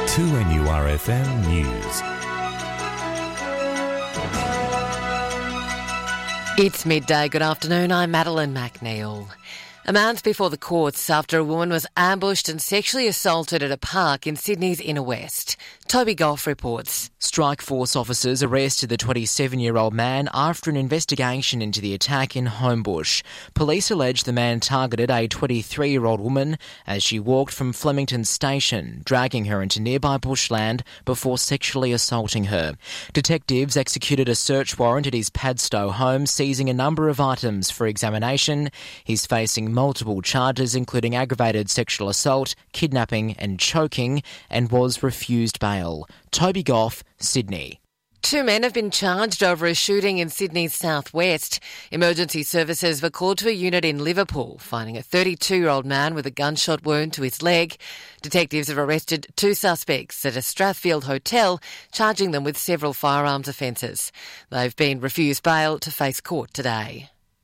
2NURFM News. It's midday. Good afternoon. I'm Madeline McNeil. A month before the courts after a woman was ambushed and sexually assaulted at a park in Sydney's inner west. Toby Goff reports. Strike Force officers arrested the 27-year-old man after an investigation into the attack in Homebush. Police allege the man targeted a 23-year-old woman as she walked from Flemington Station, dragging her into nearby bushland before sexually assaulting her. Detectives executed a search warrant at his Padstow home, seizing a number of items for examination. He's facing multiple charges, including aggravated sexual assault, kidnapping and choking, and was refused bail. Toby Goff, Sydney. Two men have been charged over a shooting in Sydney's southwest. Emergency services were called to a unit in Liverpool, finding a 32-year-old man with a gunshot wound to his leg. Detectives have arrested two suspects at a Strathfield hotel, charging them with several firearms offences. They've been refused bail to face court today.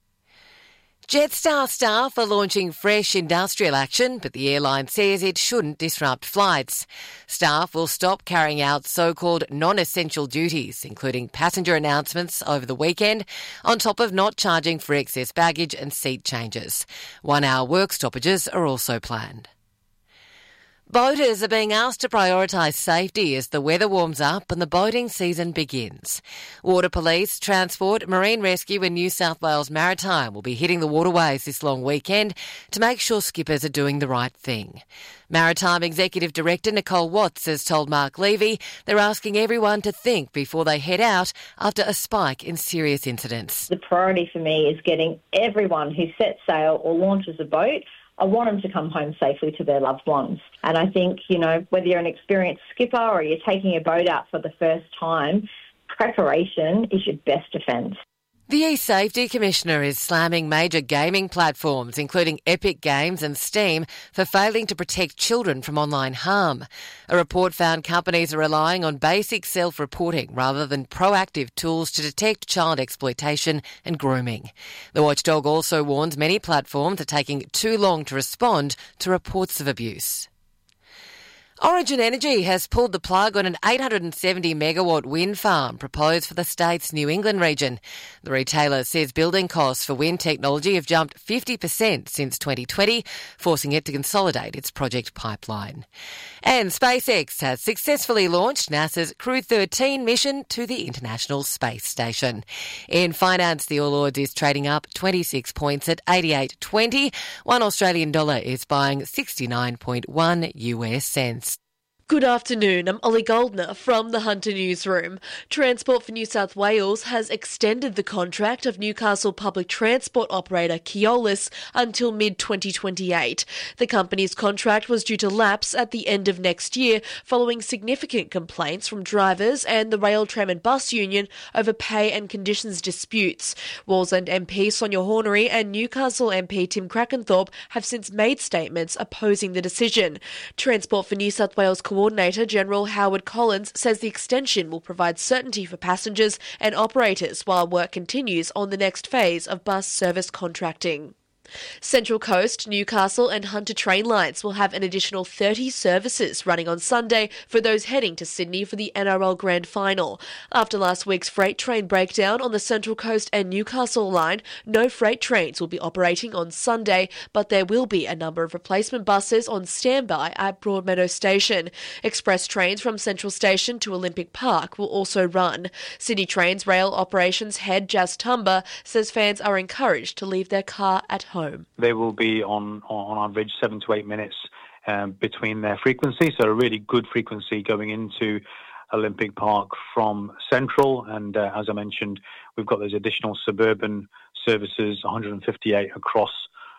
Jetstar staff are launching fresh industrial action, but the airline says it shouldn't disrupt flights. Staff will stop carrying out so-called non-essential duties, including passenger announcements over the weekend, on top of not charging for excess baggage and seat changes. 1-hour work stoppages are also planned. Boaters are being asked to prioritise safety as the weather warms up and the boating season begins. Water Police, Transport, Marine Rescue and New South Wales Maritime will be hitting the waterways this long weekend to make sure skippers are doing the right thing. Maritime Executive Director Nicole Watts has told Mark Levy they're asking everyone to think before they head out after a spike in serious incidents. The priority for me is getting everyone who sets sail or launches a boat, I want them to come home safely to their loved ones. And I think, whether you're an experienced skipper or you're taking a boat out for the first time, preparation is your best defence. The eSafety Commissioner is slamming major gaming platforms, including Epic Games and Steam, for failing to protect children from online harm. A report found companies are relying on basic self-reporting rather than proactive tools to detect child exploitation and grooming. The watchdog also warns many platforms are taking too long to respond to reports of abuse. Origin Energy has pulled the plug on an 870-megawatt wind farm proposed for the state's New England region. The retailer says building costs for wind technology have jumped 50% since 2020, forcing it to consolidate its project pipeline. And SpaceX has successfully launched NASA's Crew 13 mission to the International Space Station. In finance, the All Ords is trading up 26 points at 88.20. One Australian dollar is buying 69.1 US cents. Good afternoon, I'm Ollie Goldner from the Hunter Newsroom. Transport for New South Wales has extended the contract of Newcastle public transport operator Keolis until mid-2028. The company's contract was due to lapse at the end of next year following significant complaints from drivers and the Rail, Tram and Bus Union over pay and conditions disputes. Wallsend MP Sonia Hornery and Newcastle MP Tim Crackenthorpe have since made statements opposing the decision. Transport for New South Wales Coordinator General Howard Collins says the extension will provide certainty for passengers and operators while work continues on the next phase of bus service contracting. Central Coast, Newcastle and Hunter train lines will have an additional 30 services running on Sunday for those heading to Sydney for the NRL Grand Final. After last week's freight train breakdown on the Central Coast and Newcastle line, no freight trains will be operating on Sunday, but there will be a number of replacement buses on standby at Broadmeadow Station. Express trains from Central Station to Olympic Park will also run. Sydney Trains rail operations head Jas Tumba says fans are encouraged to leave their car at home. They will be on average 7 to 8 minutes between their frequency, so a really good frequency going into Olympic Park from Central. And as I mentioned, we've got those additional suburban services, 158 across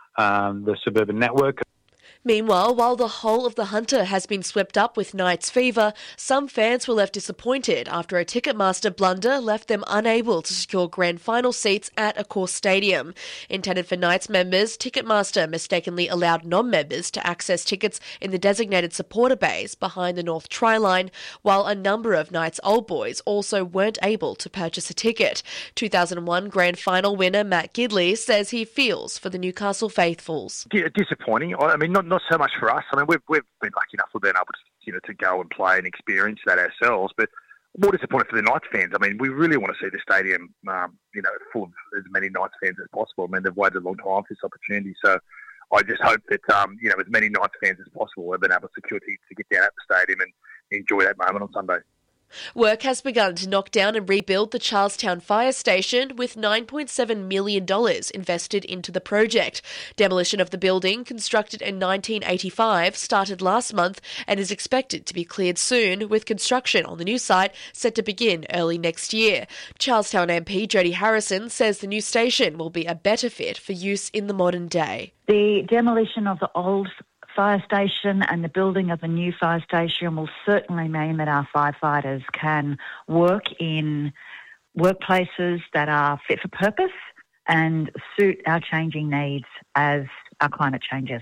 the suburban network. Meanwhile, while the whole of the Hunter has been swept up with Knights fever, some fans were left disappointed after a Ticketmaster blunder left them unable to secure grand final seats at Accor Stadium. Intended for Knights members, Ticketmaster mistakenly allowed non-members to access tickets in the designated supporter bays behind the North Tri-Line, while a number of Knights Old Boys also weren't able to purchase a ticket. 2001 grand final winner Matt Gidley says he feels for the Newcastle faithfuls. Disappointing. I mean, not so much for us. I mean, we've been lucky enough we've been able to go and play and experience that ourselves. But more disappointed for the Knights fans. I mean, we really want to see the stadium, full of as many Knights fans as possible. I mean, they've waited a long time for this opportunity. So I just hope that, as many Knights fans as possible have been able to secure tickets to get down at the stadium and enjoy that moment on Sunday. Work has begun to knock down and rebuild the Charlestown Fire Station with $9.7 million invested into the project. Demolition of the building, constructed in 1985, started last month and is expected to be cleared soon, with construction on the new site set to begin early next year. Charlestown MP Jody Harrison says the new station will be a better fit for use in the modern day. The demolition of the old fire station and the building of a new fire station will certainly mean that our firefighters can work in workplaces that are fit for purpose and suit our changing needs as our climate changes.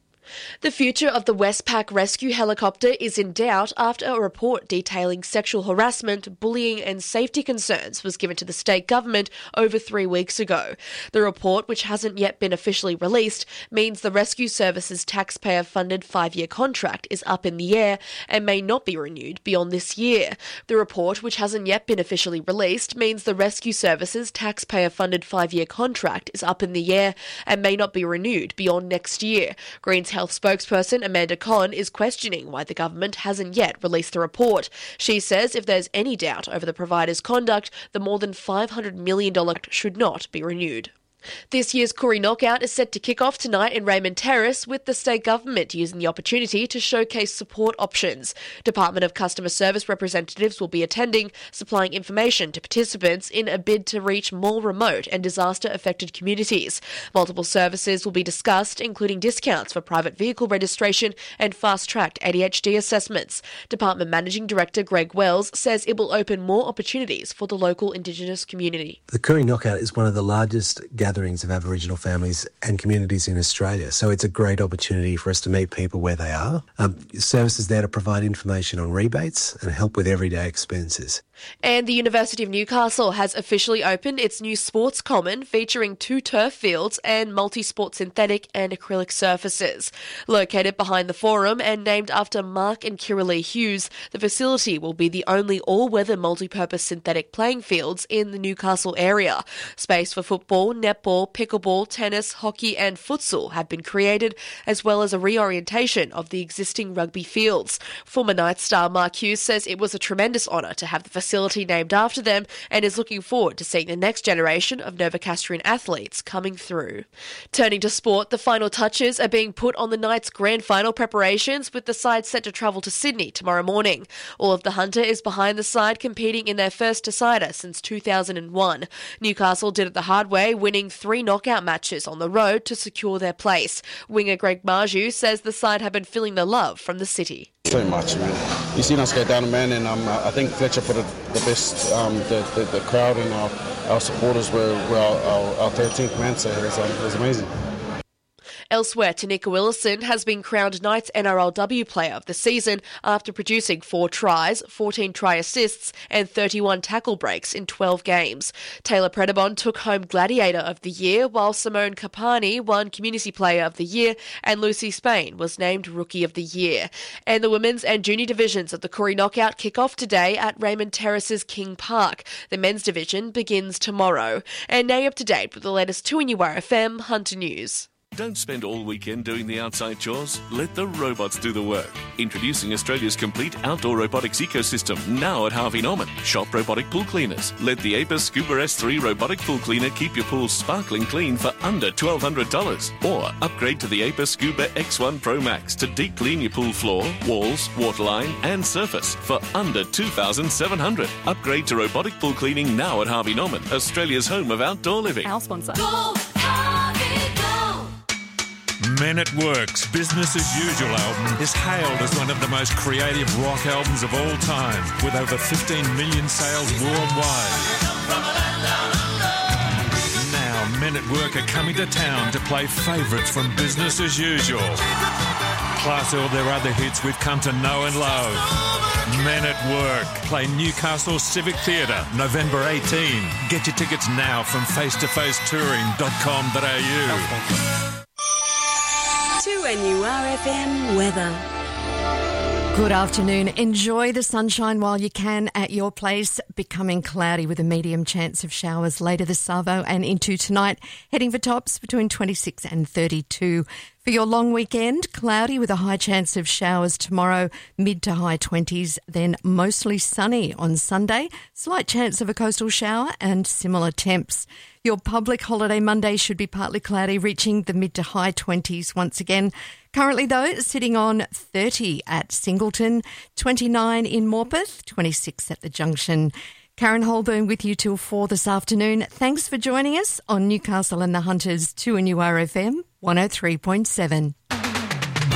The future of the Westpac rescue helicopter is in doubt after a report detailing sexual harassment, bullying and safety concerns was given to the state government over 3 weeks ago. The report, which hasn't yet been officially released, means the rescue service's taxpayer-funded 5-year contract is up in the air and may not be renewed beyond this year. The report, which hasn't yet been officially released, means the rescue service's taxpayer-funded 5-year contract is up in the air and may not be renewed beyond next year. Greens Health spokesperson Amanda Conn is questioning why the government hasn't yet released the report. She says if there's any doubt over the provider's conduct, the more than $500 million should not be renewed. This year's Koori Knockout is set to kick off tonight in Raymond Terrace, with the state government using the opportunity to showcase support options. Department of Customer Service representatives will be attending, supplying information to participants in a bid to reach more remote and disaster-affected communities. Multiple services will be discussed, including discounts for private vehicle registration and fast-tracked ADHD assessments. Department Managing Director Greg Wells says it will open more opportunities for the local Indigenous community. The Koori Knockout is one of the largest gatherings of Aboriginal families and communities in Australia. So it's a great opportunity for us to meet people where they are. Services there to provide information on rebates and help with everyday expenses. And the University of Newcastle has officially opened its new sports common, featuring 2 turf fields and multi-sport synthetic and acrylic surfaces. Located behind the Forum and named after Mark and Kiralee Hughes, the facility will be the only all-weather multi-purpose synthetic playing fields in the Newcastle area. Space for football, netball, pickleball, tennis, hockey and futsal have been created, as well as a reorientation of the existing rugby fields. Former Knights star Mark Hughes says it was a tremendous honour to have the facility named after them and is looking forward to seeing the next generation of Novocastrian athletes coming through. Turning to sport, the final touches are being put on the Knights' grand final preparations, with the side set to travel to Sydney tomorrow morning. All of the Hunter is behind the side, competing in their first decider since 2001. Newcastle did it the hard way, winning 3 knockout matches on the road to secure their place. Winger Greg Marju says the side have been feeling the love from the city. Too much, man. You've seen us go down, man, and I think Fletcher put the best, the crowd and our supporters were our 13th man, so it was amazing. Elsewhere, Tanika Willison has been crowned Knights NRLW Player of the Season after producing 4 tries, 14 try assists and 31 tackle breaks in 12 games. Taylor Predabon took home Gladiator of the Year, while Simone Kapani won Community Player of the Year and Lucy Spain was named Rookie of the Year. And the women's and junior divisions of the Koori Knockout kick off today at Raymond Terrace's King Park. The men's division begins tomorrow. And now up to date with the latest 2NURFM Hunter News. Don't spend all weekend doing the outside chores. Let the robots do the work. Introducing Australia's complete outdoor robotics ecosystem, now at Harvey Norman. Shop robotic pool cleaners. Let the Apis Scuba S3 robotic pool cleaner keep your pool sparkling clean for under $1,200. Or upgrade to the Apis Scuba X1 Pro Max to deep clean your pool floor, walls, waterline and surface for under $2,700. Upgrade to robotic pool cleaning now at Harvey Norman, Australia's home of outdoor living. Our sponsor. Men at Work's Business as Usual album is hailed as one of the most creative rock albums of all time, with over 15 million sales worldwide. Now, Men at Work are coming to town to play favourites from Business as Usual, plus all their other hits we've come to know and love. Men at Work play Newcastle Civic Theatre, November 18. Get your tickets now from facetofacetouring.com.au. 2NURFM weather. Good afternoon. Enjoy the sunshine while you can at your place. Becoming cloudy with a medium chance of showers later this Savo and into tonight. Heading for tops between 26 and 32. For your long weekend, cloudy with a high chance of showers tomorrow, mid to high 20s, then mostly sunny on Sunday. Slight chance of a coastal shower and similar temps. Your public holiday Monday should be partly cloudy, reaching the mid to high 20s once again. Currently, though, sitting on 30 at Singleton, 29 in Morpeth, 26 at the Junction. Karen Holburn with you till 4 this afternoon. Thanks for joining us on Newcastle and the Hunters 2NURFM 103.7.